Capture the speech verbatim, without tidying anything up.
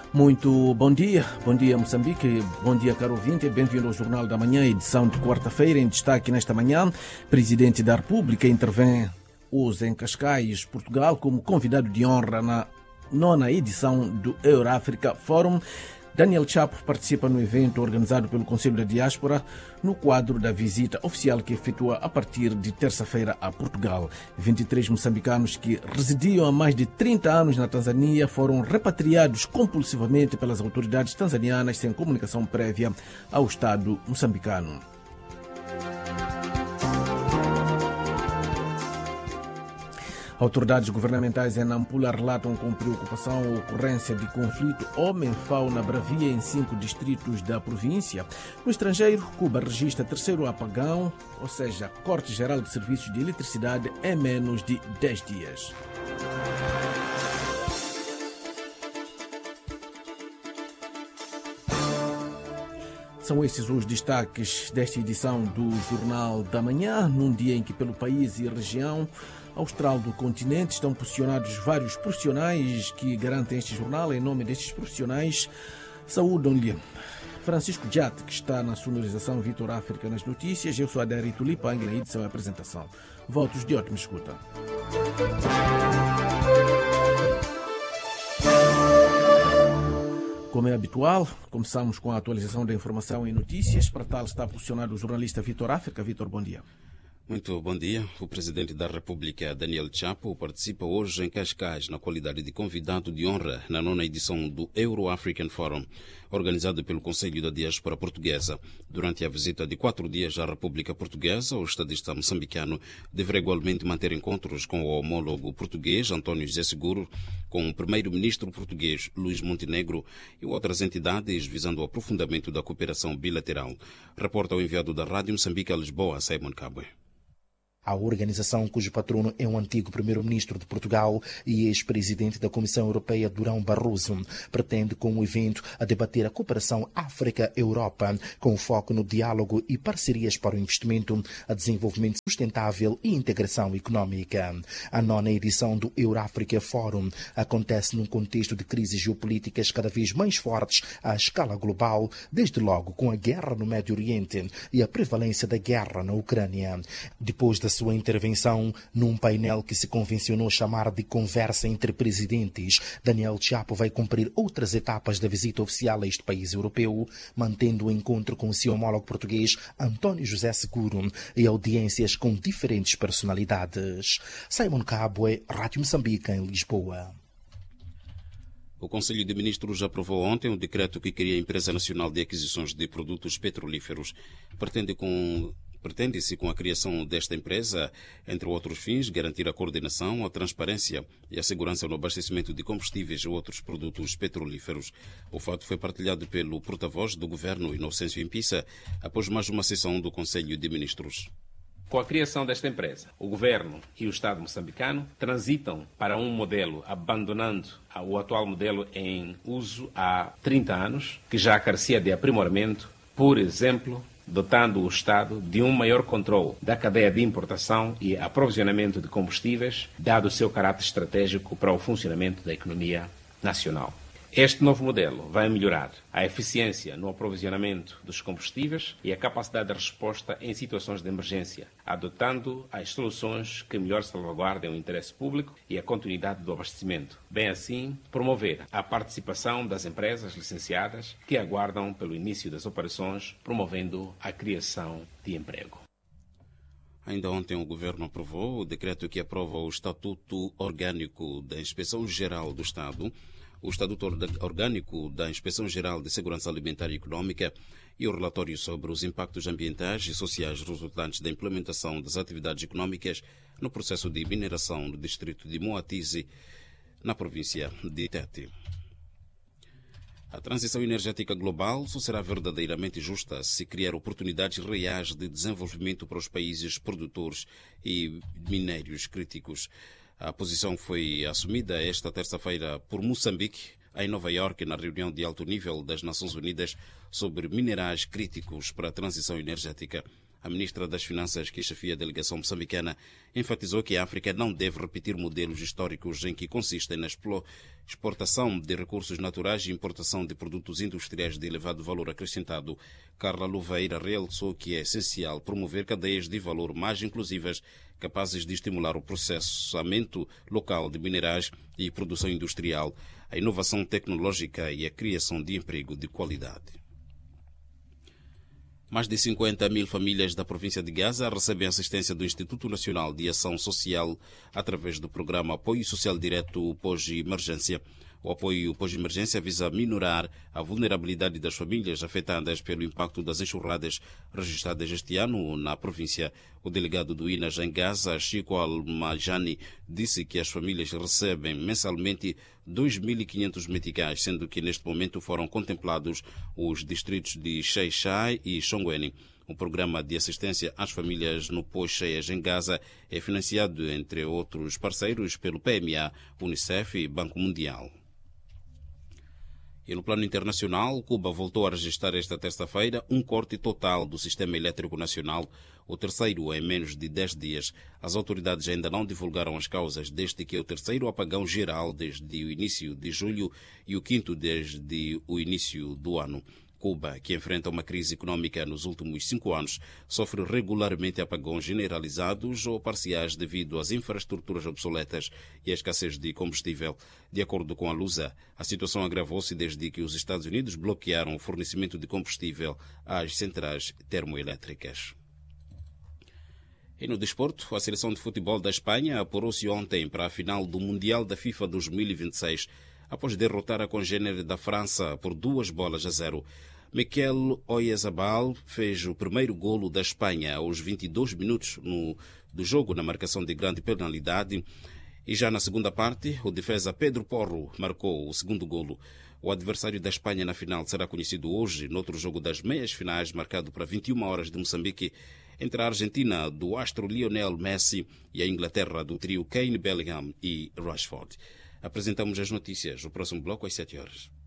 Muito bom dia, bom dia Moçambique, bom dia caro ouvinte, bem-vindo ao Jornal da Manhã, edição de quarta-feira. Em destaque nesta manhã, Presidente da República intervém hoje em Cascais, Portugal, como convidado de honra na nona edição do Euro-África Forum. Daniel Chapo participa no evento organizado pelo Conselho da Diáspora no quadro da visita oficial que efetua a partir de terça-feira a Portugal. vinte e três moçambicanos que residiam há mais de trinta anos na Tanzânia foram repatriados compulsivamente pelas autoridades tanzanianas sem comunicação prévia ao Estado moçambicano. Autoridades governamentais em Nampula relatam com preocupação a ocorrência de conflito homem-fauna bravia em cinco distritos da província. No estrangeiro, Cuba registra terceiro apagão, ou seja, corte geral de serviços de eletricidade em menos de dez dias. São esses os destaques desta edição do Jornal da Manhã, num dia em que pelo país e região austral do continente estão posicionados vários profissionais que garantem este jornal. Em nome destes profissionais, saúdam-lhe Francisco Jate, que está na sonorização, Vitor África nas notícias. Eu sou Adérito Tulipang na edição e apresentação. Votos de ótima escuta. Como é habitual, começamos com a atualização da informação e notícias. Para tal está posicionado o jornalista Vitor África. Vitor, bom dia. Muito bom dia. O Presidente da República, Daniel Chapo, participa hoje em Cascais na qualidade de convidado de honra na nona edição do Euro-African Forum, organizado pelo Conselho da Diáspora Portuguesa. Durante a visita de quatro dias à República Portuguesa, o estadista moçambicano deverá igualmente manter encontros com o homólogo português, António José Seguro, com o primeiro-ministro português, Luís Montenegro, e outras entidades visando o aprofundamento da cooperação bilateral. Reporta o enviado da Rádio Moçambique a Lisboa, Simon Cabwe. A organização, cujo patrono é o antigo primeiro-ministro de Portugal e ex-presidente da Comissão Europeia, Durão Barroso, pretende com o evento a debater a cooperação África-Europa, com foco no diálogo e parcerias para o investimento, a desenvolvimento sustentável e integração económica. A nona edição do Euro-África Forum acontece num contexto de crises geopolíticas cada vez mais fortes à escala global, desde logo com a guerra no Médio Oriente e a prevalência da guerra na Ucrânia. Depois da sua intervenção num painel que se convencionou chamar de conversa entre presidentes, Daniel Chapo vai cumprir outras etapas da visita oficial a este país europeu, mantendo o encontro com o seu homólogo português, António José Seguro, e audiências com diferentes personalidades. Simon Cabwe, Rádio Moçambique, em Lisboa. O Conselho de Ministros aprovou ontem um decreto que cria a Empresa Nacional de Aquisições de Produtos Petrolíferos. Pretende com Pretende-se, com a criação desta empresa, entre outros fins, garantir a coordenação, a transparência e a segurança no abastecimento de combustíveis e outros produtos petrolíferos. O fato foi partilhado pelo porta-voz do Governo, Inocêncio Impissa, após mais uma sessão do Conselho de Ministros. Com a criação desta empresa, o Governo e o Estado moçambicano transitam para um modelo, abandonando o atual modelo em uso há trinta anos, que já carecia de aprimoramento, por exemplo, dotando o Estado de um maior controle da cadeia de importação e aprovisionamento de combustíveis, dado o seu caráter estratégico para o funcionamento da economia nacional. Este novo modelo vai melhorar a eficiência no aprovisionamento dos combustíveis e a capacidade de resposta em situações de emergência, adotando as soluções que melhor salvaguardem o interesse público e a continuidade do abastecimento. Bem assim, promover a participação das empresas licenciadas que aguardam pelo início das operações, promovendo a criação de emprego. Ainda ontem o Governo aprovou o decreto que aprova o Estatuto Orgânico da Inspeção Geral do Estado, o Estatuto Orgânico da Inspeção Geral de Segurança Alimentar e Econômica e o relatório sobre os impactos ambientais e sociais resultantes da implementação das atividades econômicas no processo de mineração no distrito de Moatize, na província de Tete. A transição energética global só será verdadeiramente justa se criar oportunidades reais de desenvolvimento para os países produtores e minérios críticos. A posição foi assumida esta terça-feira por Moçambique, em Nova Iorque, na reunião de alto nível das Nações Unidas sobre minerais críticos para a transição energética. A ministra das Finanças, que chefia a delegação moçambicana, enfatizou que a África não deve repetir modelos históricos em que consistem na exportação de recursos naturais e importação de produtos industriais de elevado valor acrescentado. Carla Louveira realçou que é essencial promover cadeias de valor mais inclusivas, capazes de estimular o processamento local de minerais e produção industrial, a inovação tecnológica e a criação de emprego de qualidade. Mais de cinquenta mil famílias da província de Gaza recebem assistência do Instituto Nacional de Ação Social através do programa Apoio Social Direto Pós-Emergência. O apoio pós-emergência visa minorar a vulnerabilidade das famílias afetadas pelo impacto das enxurradas registradas este ano na província. O delegado do I N A S em Gaza, Chico Al-Majani, disse que as famílias recebem mensalmente dois mil e quinhentos meticais, sendo que neste momento foram contemplados os distritos de Xai-Xai e Xongweni. O programa de assistência às famílias no pós-cheias em Gaza é financiado, entre outros parceiros, pelo P M A, Unicef e Banco Mundial. E no plano internacional, Cuba voltou a registrar esta terça-feira um corte total do sistema elétrico nacional, o terceiro em menos de dez dias. As autoridades ainda não divulgaram as causas deste que é o terceiro apagão geral desde o início de julho e o quinto desde o início do ano. Cuba, que enfrenta uma crise econômica nos últimos cinco anos, sofre regularmente apagões generalizados ou parciais devido às infraestruturas obsoletas e à escassez de combustível. De acordo com a Lusa, a situação agravou-se desde que os Estados Unidos bloquearam o fornecimento de combustível às centrais termoelétricas. E no desporto, a seleção de futebol da Espanha apurou-se ontem para a final do Mundial da FIFA dois mil e vinte e seis, após derrotar a congênere da França por duas bolas a zero. Mikel Oyarzabal fez o primeiro golo da Espanha aos vinte e dois minutos no, do jogo na marcação de grande penalidade e já na segunda parte o defesa Pedro Porro marcou o segundo golo. O adversário da Espanha na final será conhecido hoje noutro jogo das meias finais marcado para vinte e uma horas de Moçambique entre a Argentina do astro Lionel Messi e a Inglaterra do trio Kane, Bellingham e Rashford. Apresentamos as notícias. O próximo bloco às sete horas.